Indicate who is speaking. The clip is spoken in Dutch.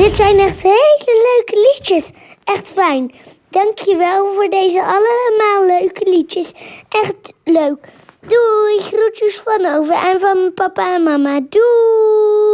Speaker 1: Dit zijn echt hele leuke liedjes. Echt fijn. Dankjewel voor deze allemaal leuke liedjes. Echt leuk. Doei, groetjes van Ove en van papa en mama. Doei.